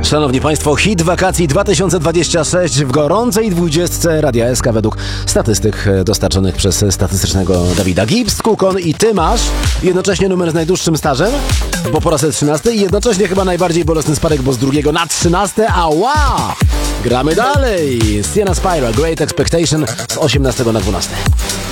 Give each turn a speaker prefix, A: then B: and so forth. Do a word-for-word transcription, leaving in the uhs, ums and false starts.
A: Szanowni Państwo, hit wakacji dwa tysiące dwudziesty szósty w gorącej dwudziestce Radia S K według statystyk dostarczonych przez statystycznego Dawida Gibbs, Kukon i Ty masz. Jednocześnie numer z najdłuższym stażem, bo po raz trzynasty i jednocześnie chyba najbardziej bolesny spadek, bo z drugiego na trzynaste. Ała! Gramy dalej! Sienna Spyro, Great Expectation z osiemnastego na dwunaste.